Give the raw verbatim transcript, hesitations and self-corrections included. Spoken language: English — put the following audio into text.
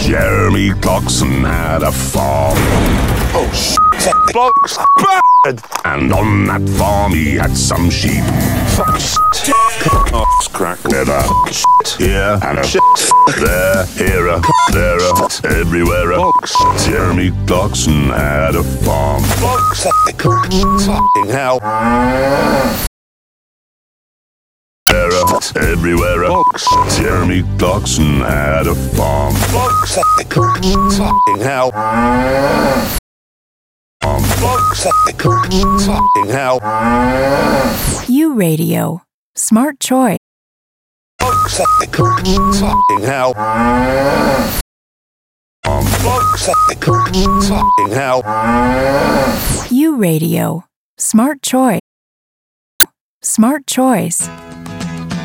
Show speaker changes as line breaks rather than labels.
Jeremy Clarkson had a farm.
Oh, shit. Blokes bad.
And on that farm he had some sheep.
Fuck shit. Oh, crack.
Never
Shit.
here and a
Shit.
there, here a, there a, everywhere a.
Blokes.
Jeremy Clarkson had a farm.
Blokes. Fucking hell.
There a, everywhere a.
Blokes.
Jeremy Clarkson had a farm.
Blokes. Fucking hell. Blokes. Fucking hell.
U Radio. Smart choice.
Blokes. Fucking hell. Blokes. Fucking hell.
U Radio. Smart choice. Smart choice.